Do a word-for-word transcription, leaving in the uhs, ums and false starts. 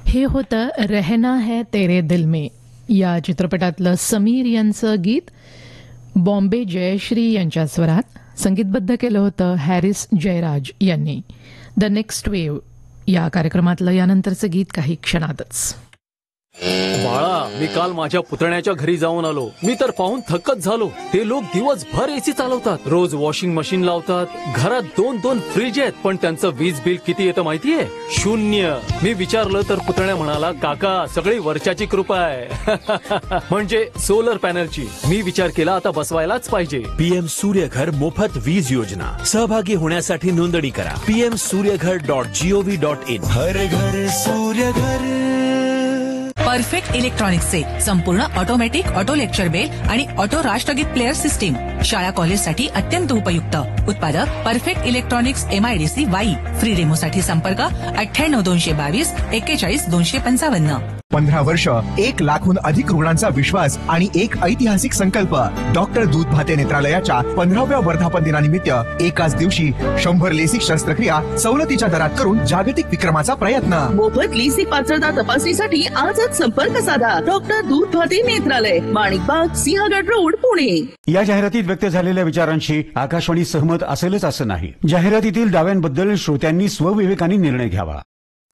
हे होतं रहना है तेरे दिल में या चित्रपटातलं समीर यांचं गीत बॉम्बे जयश्री यांच्या स्वरात संगीतबद्ध केलं होतं हॅरिस जयराज यांनी. द नेक्स्ट वेव्ह या कार्यक्रमातलं यानंतरचं गीत काही क्षणातच. बाळा, मी काल माझ्या पुतण्याच्या घरी जाऊन आलो. मी तर पाहून थक्कच झालो. ते लोक दिवसभर एसी चालवतात, रोज वॉशिंग मशीन लावतात, घरात दोन दोन फ्रीज आहेत, पण त्यांचं वीज बिल किती येतं माहितीये? शून्य. मी विचारलं तर पुतण्या म्हणाला, काका सगळी वर्षाची कृपा आहे. म्हणजे सोलर पॅनलची. मी विचार केला आता बसवायलाच पाहिजे. पीएम सूर्यघर मोफत वीज योजना. सहभागी होण्यासाठी नोंदणी करा PM Surya Ghar dot G O V dot in. हर घर सूर्यघर. परफेक्ट इलेक्ट्रॉनिक्सचे संपूर्ण ऑटोमॅटिक ऑटो लेक्चर बेल आणि ऑटो राष्ट्रगीत प्लेअर सिस्टीम शाळा कॉलेजसाठी अत्यंत उपयुक्त. उत्पादक perfect electronics MIDC Wai. Free डेमोसाठी संपर्क अठ्ठ्याण्णव दोनशे बावीस एक्केचाळीस दोनशे पंचावन्न. पंधरा वर्ष, एक लाखहून अधिक रुग्णांचा विश्वास आणि एक ऐतिहासिक संकल्प. डॉक्टर दूध भाते नेत्रालयाच्या पंधराव्या वर्धापन दिनानिमित्त एकाच दिवशी शंभर लेसिक शस्त्रक्रिया सवलतीच्या दरात करून जागतिक विक्रमाचा प्रयत्न. मोफत लेसिक पात्रता तपासणीसाठी आजच संपर्क साधा. डॉक्टर दूध भाते नेत्रालय, माणिकबाग, सिंहगड रोड, पुणे. या जाहिरातीत व्यक्त झालेल्या विचारांशी आकाशवाणी सहमत असेलच असं नाही. जाहिरातीतील दाव्यांबद्दल श्रोत्यांनी स्वविवेकाने निर्णय घ्यावा.